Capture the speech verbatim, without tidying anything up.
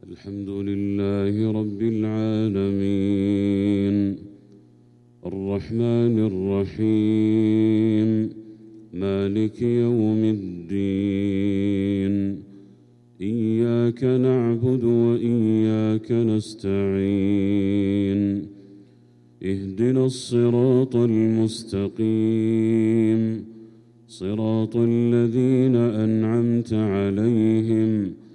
الحمد لله رب العالمين الرحمن الرحيم مالك يوم الدين إياك نعبد وإياك نستعين اهدنا الصراط المستقيم صراط الذين أنعمت عليهم